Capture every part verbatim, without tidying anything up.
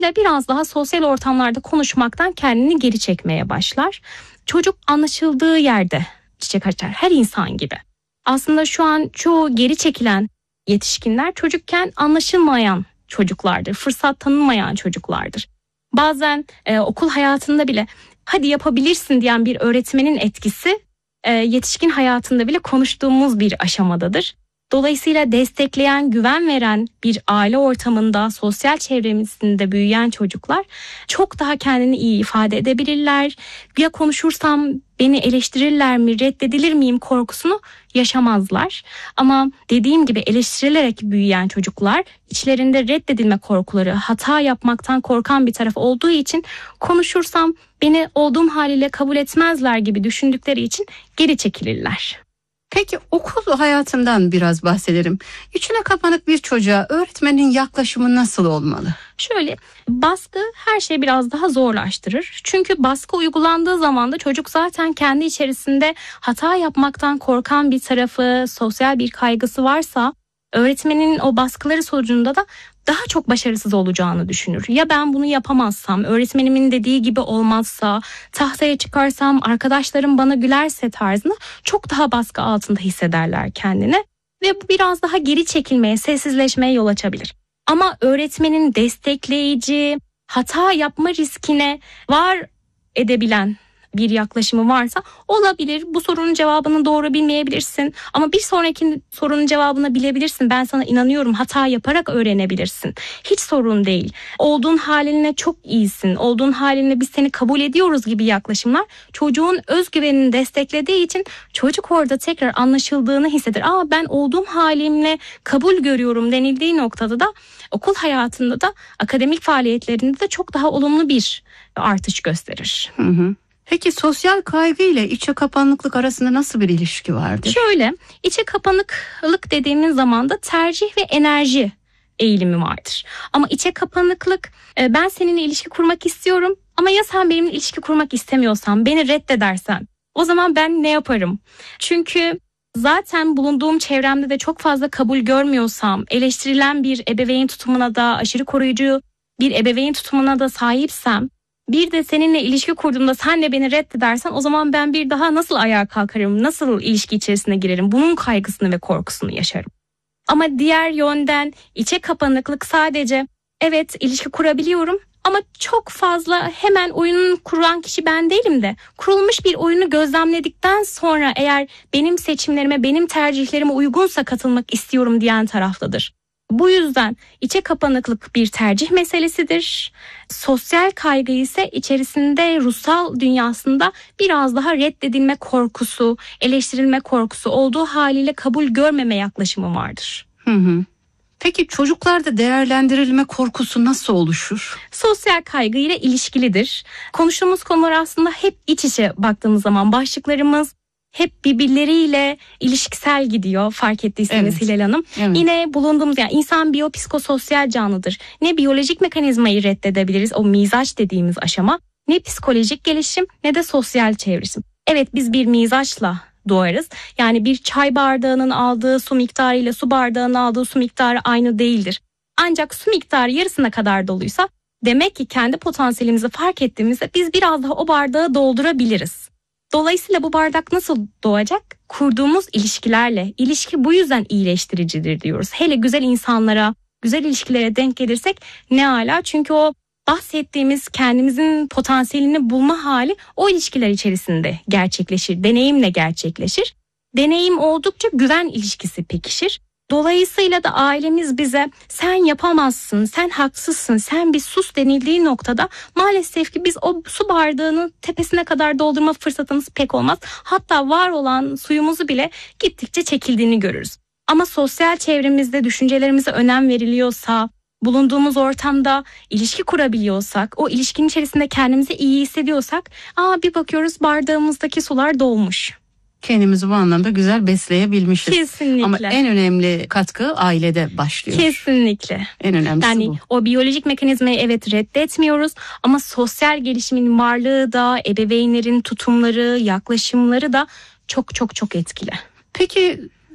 Dolayısıyla biraz daha sosyal ortamlarda konuşmaktan kendini geri çekmeye başlar. Çocuk anlaşıldığı yerde çiçek açar, her insan gibi. Aslında şu an çoğu geri çekilen yetişkinler çocukken anlaşılmayan çocuklardır, fırsat tanınmayan çocuklardır. Bazen e, okul hayatında bile hadi yapabilirsin diyen bir öğretmenin etkisi e, yetişkin hayatında bile konuştuğumuz bir aşamadadır. Dolayısıyla destekleyen, güven veren bir aile ortamında, sosyal çevremizde büyüyen çocuklar çok daha kendini iyi ifade edebilirler. Ya konuşursam beni eleştirirler mi, reddedilir miyim korkusunu yaşamazlar. Ama dediğim gibi eleştirilerek büyüyen çocuklar içlerinde reddedilme korkuları, hata yapmaktan korkan bir taraf olduğu için konuşursam beni olduğum haliyle kabul etmezler gibi düşündükleri için geri çekilirler. Peki okul hayatından biraz bahsedelim. İçine kapanık bir çocuğa öğretmenin yaklaşımı nasıl olmalı? Şöyle, baskı her şeyi biraz daha zorlaştırır. Çünkü baskı uygulandığı zaman da çocuk zaten kendi içerisinde hata yapmaktan korkan bir tarafı, sosyal bir kaygısı varsa öğretmenin o baskıları sonucunda da daha çok başarısız olacağını düşünür. Ya ben bunu yapamazsam, öğretmenimin dediği gibi olmazsa, tahtaya çıkarsam, arkadaşlarım bana gülerse tarzını çok daha baskı altında hissederler kendini. Ve bu biraz daha geri çekilmeye, sessizleşmeye yol açabilir. Ama öğretmenin destekleyici, hata yapma riskine var edebilen bir yaklaşımı varsa olabilir. Bu sorunun cevabını doğru bilmeyebilirsin. Ama bir sonraki sorunun cevabını bilebilirsin. Ben sana inanıyorum. Hata yaparak öğrenebilirsin. Hiç sorun değil. Olduğun haline çok iyisin. Olduğun haline biz seni kabul ediyoruz gibi yaklaşımlar çocuğun özgüvenini desteklediği için çocuk orada tekrar anlaşıldığını hisseder. Aa, ben olduğum halimle kabul görüyorum denildiği noktada da okul hayatında da akademik faaliyetlerinde de çok daha olumlu bir artış gösterir. Hı hı. Peki sosyal kaygı ile içe kapanıklık arasında nasıl bir ilişki vardır? Şöyle, içe kapanıklık dediğimiz zaman da tercih ve enerji eğilimi vardır. Ama içe kapanıklık, ben seninle ilişki kurmak istiyorum ama ya sen benimle ilişki kurmak istemiyorsan, beni reddedersen o zaman ben ne yaparım? Çünkü zaten bulunduğum çevremde de çok fazla kabul görmüyorsam, eleştirilen bir ebeveyn tutumuna da, aşırı koruyucu bir ebeveyn tutumuna da sahipsem, bir de seninle ilişki kurduğumda sen de beni reddedersen o zaman ben bir daha nasıl ayağa kalkarım, nasıl ilişki içerisine girerim, bunun kaygısını ve korkusunu yaşarım. Ama diğer yönden içe kapanıklık sadece evet ilişki kurabiliyorum ama çok fazla hemen oyunun kuran kişi ben değilim de kurulmuş bir oyunu gözlemledikten sonra eğer benim seçimlerime, benim tercihlerime uygunsa katılmak istiyorum diyen taraftadır. Bu yüzden içe kapanıklık bir tercih meselesidir. Sosyal kaygı ise içerisinde ruhsal dünyasında biraz daha reddedilme korkusu, eleştirilme korkusu olduğu haliyle kabul görmeme yaklaşımı vardır. Hı hı. Peki çocuklarda değerlendirilme korkusu nasıl oluşur? Sosyal kaygı ile ilişkilidir. Konuştuğumuz konular aslında hep iç içe baktığımız zaman başlıklarımız hep birbirleriyle ilişkisel gidiyor, fark ettiyseniz evet. Hilal Hanım. Evet. Yine bulunduğumuz yani insan biyopsikososyal canlıdır. Ne biyolojik mekanizmayı reddedebiliriz, o mizaç dediğimiz aşama, ne psikolojik gelişim ne de sosyal çevresim. Evet, biz bir mizaçla doğarız. Yani bir çay bardağının aldığı su miktarı ile su bardağının aldığı su miktarı aynı değildir. Ancak su miktarı yarısına kadar doluysa demek ki kendi potansiyelimizi fark ettiğimizde biz biraz daha o bardağı doldurabiliriz. Dolayısıyla bu bardak nasıl doğacak? Kurduğumuz ilişkilerle. İlişki bu yüzden iyileştiricidir diyoruz. Hele güzel insanlara, güzel ilişkilere denk gelirsek ne ala. Çünkü o bahsettiğimiz kendimizin potansiyelini bulma hali o ilişkiler içerisinde gerçekleşir. Deneyimle gerçekleşir. Deneyim oldukça güven ilişkisi pekişir. Dolayısıyla da ailemiz bize sen yapamazsın, sen haksızsın, sen bir sus denildiği noktada maalesef ki biz o su bardağının tepesine kadar doldurma fırsatımız pek olmaz. Hatta var olan suyumuzu bile gittikçe çekildiğini görürüz. Ama sosyal çevremizde düşüncelerimize önem veriliyorsa, bulunduğumuz ortamda ilişki kurabiliyorsak, o ilişkinin içerisinde kendimizi iyi hissediyorsak, aa bir bakıyoruz bardağımızdaki sular dolmuş. Kendimizi bu anlamda güzel besleyebilmişiz. Kesinlikle. Ama en önemli katkı ailede başlıyor. Kesinlikle. En önemlisi yani bu. O biyolojik mekanizmayı evet reddetmiyoruz ama sosyal gelişimin varlığı da, ebeveynlerin tutumları, yaklaşımları da çok çok çok etkili. Peki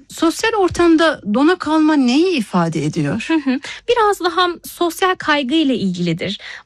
Sosyal ortamda dona kalma neyi ifade ediyor? Hı hı. Biraz daha sosyal kaygı ile ilgilidir.